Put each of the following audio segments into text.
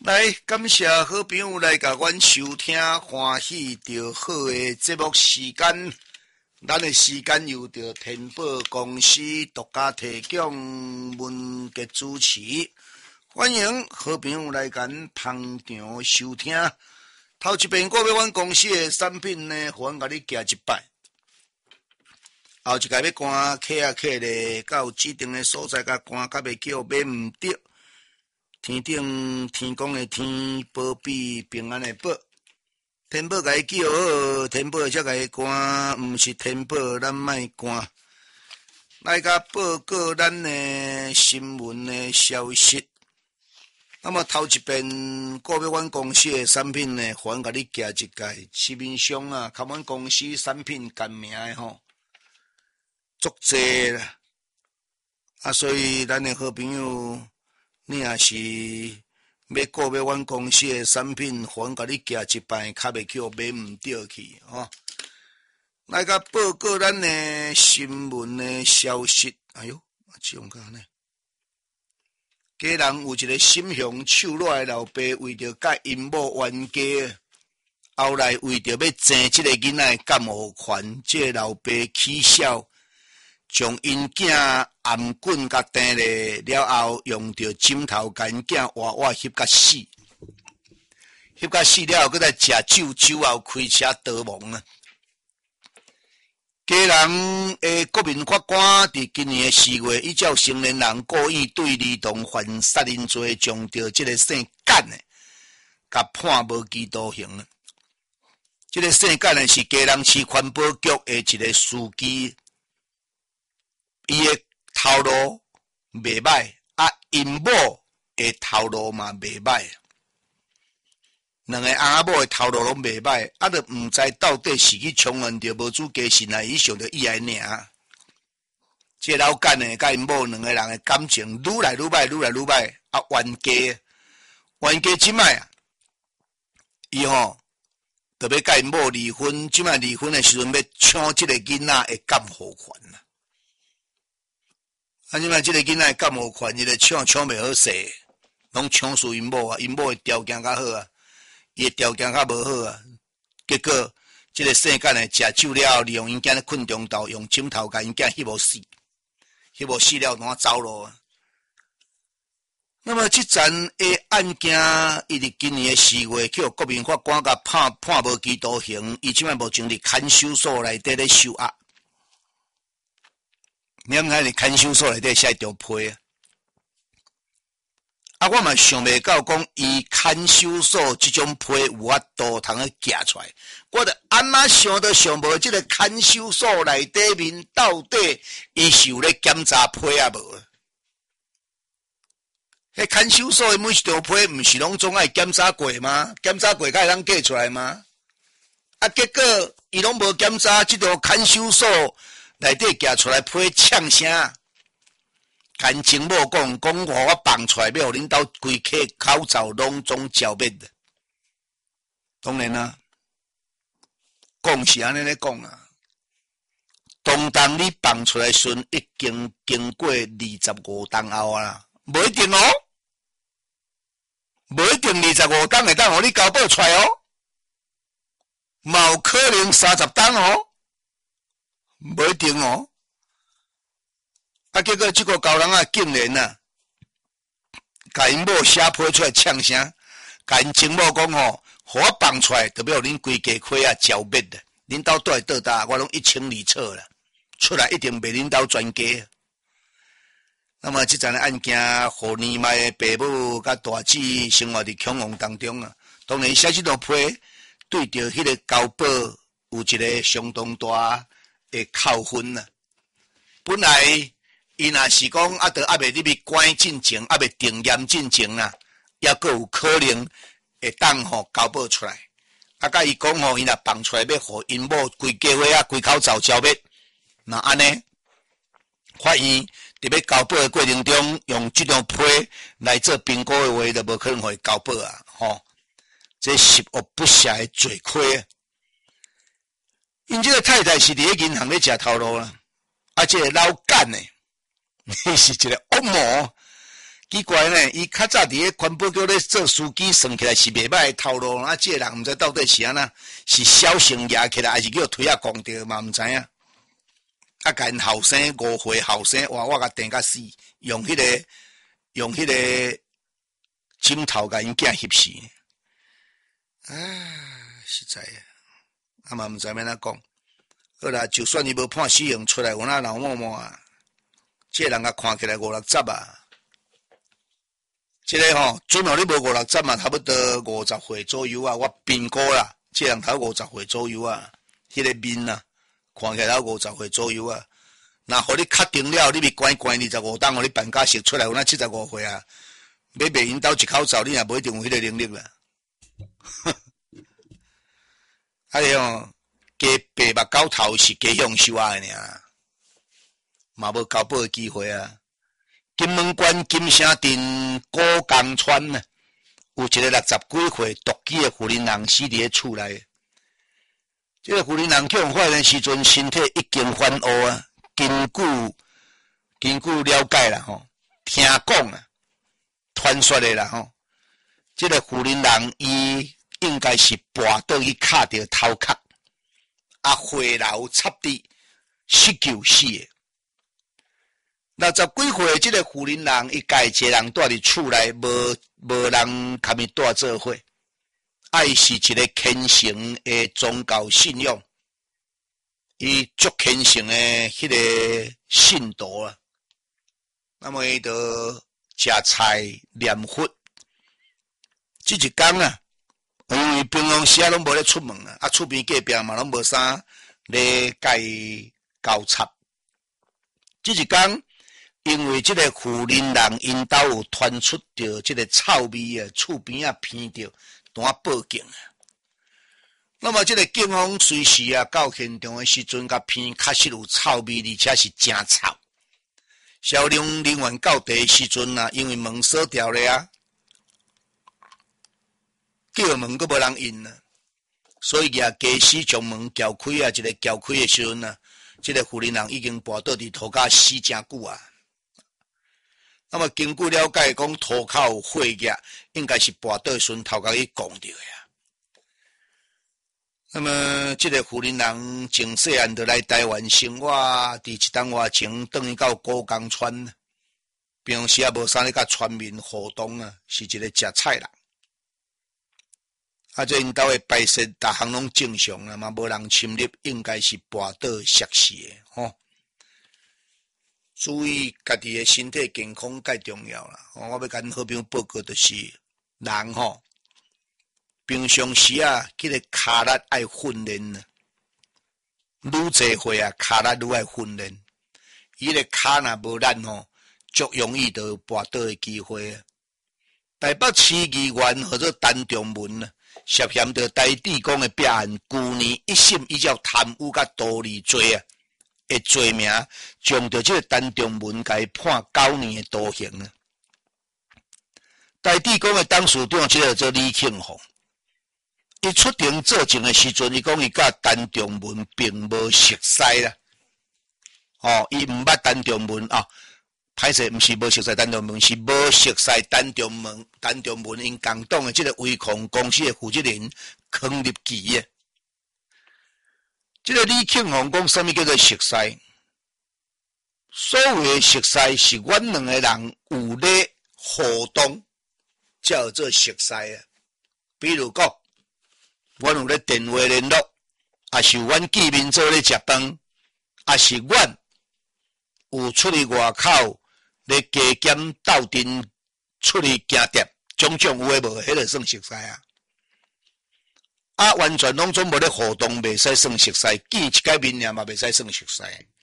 来，感谢好朋友来甲阮收听，欢喜着好的节目时间。咱的时间由着天宝公司独家提供，文杰主持。欢迎好朋友来咱捧场收听。头一遍我要阮公司的产品呢，互阮甲你寄一摆。后一届要赶客啊客咧，到指定的所在甲赶，甲袂叫买毋着。天顶天公的天，保庇平安的保。天宝甲伊叫好，天宝才甲伊赶，毋是天宝咱莫赶。来甲报告咱的新闻的消息。那么头一遍，我要阮公司的产品呢，互阮甲你寄一届。市面上啊，甲阮公司产品共名的吼，足济啦。啊，所以咱的好朋友。你也是要购买阮公司的产品，互阮甲你寄一摆，较袂叫买毋着去吼。来甲报告咱的新闻的消息。哎哟，这样呢？家人有一个心胸手软的老爸，为着甲因某冤家，后来为着要争这个囡仔的监护权，这个老爸起笑。将因囝颔棍甲钉咧了后，用着枕头甲因囝活活翕甲死，翕甲死了后，佮再食酒，酒后开车逃亡啊！家人的国民法官伫今年的4月，依照成年人故意对儿童犯杀人罪，将着这个姓简的，甲判无期徒刑啊！这个姓简的是家人市环保局的一个司机。伊的头路袂歹，啊，因某的头路嘛袂歹，两个阿某的头路拢袂歹，啊，就毋知到底是去冲完着无主家信，还是上着伊来尔。这老干的甲因某两个人的感情愈来愈歹，愈来愈歹，啊，冤家即摆啊，伊吼特别甲因某离婚，即摆离婚的时阵要抢即个囡仔的监护权啦。啊！即摆即个囡仔监护权，伊个抢袂好势，拢抢输因某啊！因某的条件较好啊，伊的条件较无好啊。结果，即个姓简的食酒了后，利用因囝咧困中昼，用枕头甲因囝翕无死，翕无死了，怎走路啊？那么，即阵的案件，伊伫今年的4月，去互国民法官甲判无期徒刑，伊即摆目前伫看守所内底咧受压。你看你看守所内底写一条批啊！我嘛想袂到讲，伊看守所即种批有法度通去寄出来，我着安怎想都想无，即个看守所内底面到底伊是有咧检查批啊无？迄看守所的每一条批，毋是拢总爱检查过吗？检查过才会当寄出来吗？啊，结果伊拢无检查，即条看守所。内底寄出来批呛声，跟情某讲我放出来，要互恁兜规客口罩拢总消灭的。当然啦，讲是安尼咧讲啊。当你放出来时，已经经过25天后啊，无一定哦，无一定25天会当互你交保出来哦，嘛有可能30天哦。无一定哦，啊！结果这个高人啊，竟然啊，甲因某写批出来呛声，甲因情某讲吼，互我放出来，就要恁规家伙啊消灭的，恁兜倒来倒搭，我拢一清二楚啦，出来一定袂恁兜专家。那么这桩案件，互年迈的父母甲大姊生活伫恐慌当中啊，当然写这条批，对着迄个交保有一个相当大。会扣分啦！本来伊若是讲啊，着还袂入去关进前，还袂定验进前啊，也阁有可能会当吼交保出来。啊，甲伊讲吼，伊若放出来要互因某规家伙啊，规口罩消灭。那安尼，法院伫要交保的过程中，用这张批来做评估的话，就无可能互伊交保啊！吼，这十恶不赦的罪亏啊！因这个太太是伫咧银行咧食头路啦，啊，这个老干呢，是一个恶魔， 奇怪呢，伊较早伫咧环保局咧做司机，算起来是袂歹头路，啊，这个人毋知到底是安那，是小性野起来，还是叫推啊公着嘛毋知影。啊，甲因后生5岁后生，哇，我甲电甲死，用迄个枕头甲因囝翕死。实在啊，嘛毋知要哪讲。好啦，就算伊无判死刑出来，有哪老默默啊？这个人甲看起来5、6十啊。这个吼，准哦，你无5、6十嘛，差不多50岁左右啊。我评估啦，这个人头50岁左右啊，迄个面啊，看起来50岁左右啊。那互你确定了，你咪关25档，互你办假释出来，有那75岁啊，要卖因兜一口罩，你也无一定有迄个能力啦。哎哟，加白目狗头是加享受啊的尔，嘛无交保的机会啊。金门县金城镇古江村呢，有一个60几岁独居的妇人人死伫咧厝内。这个妇人人去互发现时阵，身体已经翻乌啊。根据了解啦吼，听讲啊，传说的啦吼，这个妇人人伊应该是跋倒去卡着头壳，啊血流插地死救死的。60几岁这个妇人人，伊家一个人住伫厝内，无人甲伊住做伙，伊是一个虔诚的宗教信仰。伊足虔诚诶，迄个信徒啊，那么伊就食菜念佛。这一天啊，因为平常时啊拢无咧出门啊，啊厝边隔壁嘛拢无啥咧甲伊交插。这一天，因为这个妇人人因兜有传出着这个臭味啊，厝边啊闻着，单报警啊。那么这个警方随时啊到现场的时阵，甲闻确实有臭味，而且是真臭。消防人员到地的时阵啊，因为门锁掉了啊，叫门佫无人应啊，所以也加死将门撬开啊。一个撬开的时阵啊，这个妇人人已经跋倒伫涂骹死真久啊。那么经过了解，讲涂骹有血液，应该是跋倒的时阵头壳去撞着呀。那么，这个妇人人从细汉就来台湾生活，伫一档外前转去到古江村，平时也无啥咧甲村民互动啊，是一个食菜人。啊，这因兜的排泄，逐项拢正常啊，嘛无人侵入，应该是跋倒摔死的吼。注意家己的身体健康介重要啦。我要甲恁好朋友报告就是人吼。平常时啊，这个骹力爱训练呢，愈侪岁啊，骹力愈爱训练。伊个骹若无力吼，足容易就跋倒的机会啊。台北市议员或者陈仲文啊，涉嫌着台地公的弊案，去年一审依照贪污甲盗窃罪啊的罪名，将着这个陈仲文该判9年的徒刑啊。台地公的董事长即个做李庆宏。伊出庭作证的时阵，伊讲伊甲陈仲文并无熟识啦。哦，伊毋捌陈仲文啊，歹势，毋是无熟识陈仲文，是无熟识陈仲文因共党的这个微控公司的负责人康立奇啊。这个李庆宏讲什么叫做熟识？所谓的熟识是阮两个人有咧互动，叫做熟识啊。比如讲。阮有咧电话联络，也是阮见面做咧食饭，也是阮有出去外口咧加减斗阵出去行店，种种有诶无，迄个算熟识啊。啊，完全拢总无咧互动，袂使算熟识，见一摆面尔嘛袂使算熟识。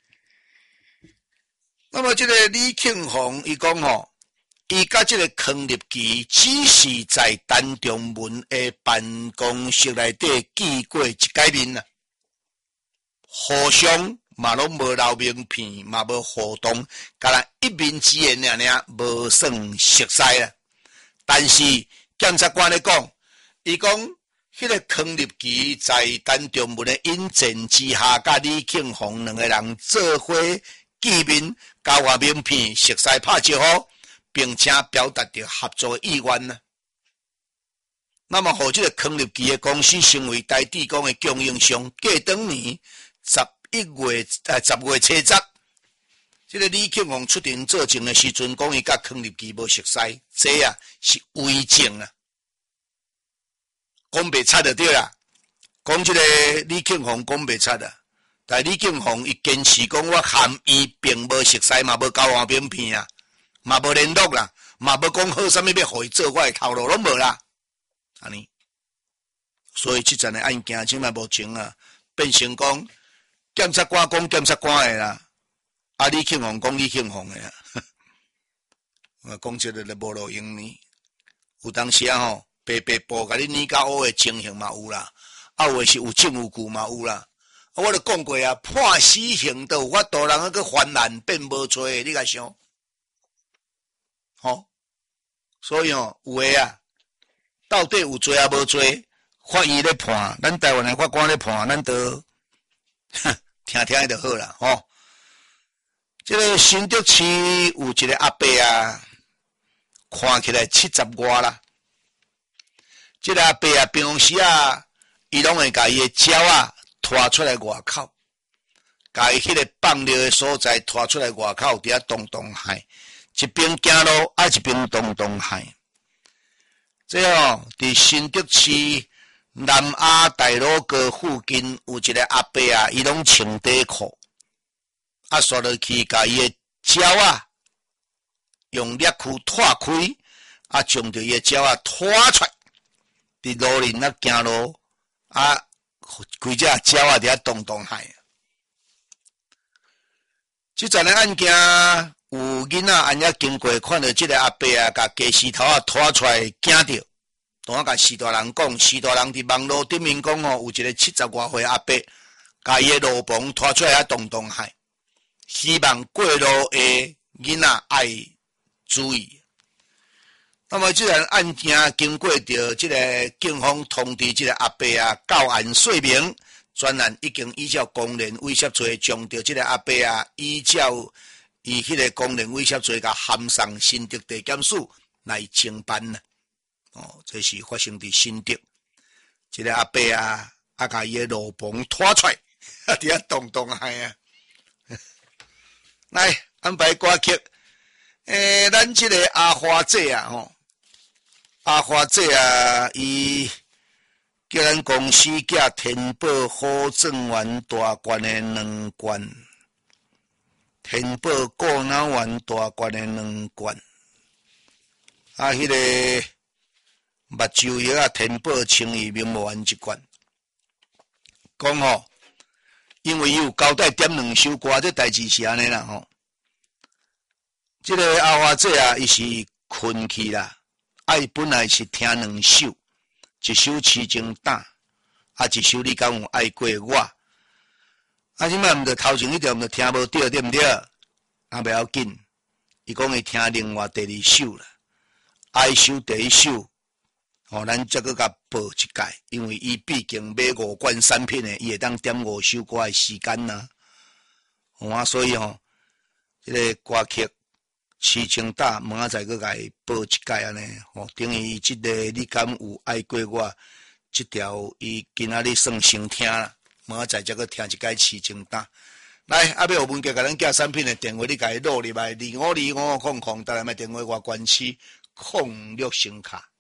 那么这个李庆宏伊讲吼。伊甲这个康立奇只是在陈仲文的办公室内底见过一摆面啊，互相嘛拢无留名片，嘛无互动，甲咱一面之缘尔，无算熟识啊。但是检察官咧讲，伊讲迄个康立奇在陈仲文的引荐之下，甲李庆宏两个人做伙见面，交换名片，熟识拍招呼。 并且表达着合作的意愿呢。那么，互这个康立基的公司成为台电工的供应商，过当年10月初10，这个李庆宏出庭作证的时阵，讲伊甲康立基无熟悉，这啊是伪证啊，讲袂出就对啦。讲这个李庆宏讲袂出啊，但李庆宏伊坚持讲我含伊并无熟悉嘛，无交换名片啊，嘛无联络啦，嘛无讲好啥物要互伊做我的头路，拢无啦。安尼，所以即阵的案件即卖目前啊，变成讲检察官讲检察官的啦，啊李庆宏讲李庆宏的啦，我讲这个都无路用呢。有当时啊吼，白白布甲你捏到乌的情形嘛有啦，啊有的是有证有据嘛有啦。我就讲过啊，判死刑都有法度，人个犯案变无罪，你甲想？吼，所以哦，有诶啊。到底有罪啊无罪？法院咧判，咱台湾的法官咧判，咱都听听就好啦，吼。这个新竹市有一个阿伯啊，看起来70外啦。这个阿伯啊，平常时啊，伊拢会甲伊的鸟啊拖出来外口，甲伊迄个放尿的所在拖出来外口，伫遐动动海，一边行路啊，一边动动海。这哦，伫新竹市南亚大路哥附近有一个阿伯啊，伊拢穿短裤，啊，刷落去，甲伊的脚啊，用链裤脱开，啊，将着伊的脚啊拖出来，伫路面啊行路，啊，规只脚啊伫遐动动海。即阵的案件，有囡仔安遐经过，看到即个阿伯啊，甲鸡石头啊拖出来，惊着。同我甲徐大人讲，徐大人伫网络顶面讲哦，有一个70外岁阿伯，甲伊的路棚拖出来啊动动海，希望过路的囡仔爱注意。那么这个案件经过着这个警方通知这个阿伯啊，到案说明，专案已经依照公然威胁罪，将着这个阿伯啊，依照伊迄个公然威胁罪，甲函送新竹地检署来侦办呢。哦，这是发生伫新竹，一个阿伯啊，啊，甲伊的路棚拖出来，啊，伫遐动动海啊。来安排歌曲，咱这个阿花姐啊，吼，阿花姐啊，伊叫咱公司寄天宝好正园大罐的2罐，天宝果脑丸大罐的2罐，啊，迄个。目睭药啊，天宝清怡明目丸1罐。讲吼，因为伊有交代点2首歌，这代志是安尼啦吼。这个阿花姐啊，伊是困去啦，啊，伊本来是听2首，一首痴情胆，啊，一首你敢有爱过我？啊，即摆毋着头前迄条毋着听无对，对毋对？啊，袂要紧，伊讲伊听另外第2首啦，爱首第1首。哦，咱则搁甲报一届，因为伊毕竟买5罐产品的，伊会当点5首歌的时间呐。啊，所以吼，这个歌曲《痴情胆》明仔载搁甲伊报一届安尼。吼，等于伊即个你敢有爱过我？即条伊今仔日算先听啦，明仔载则搁听一届《痴情胆》。来，啊，要有文杰甲咱寄产品的电话，你甲伊录入来，252500，台南的电话外关区06声卡。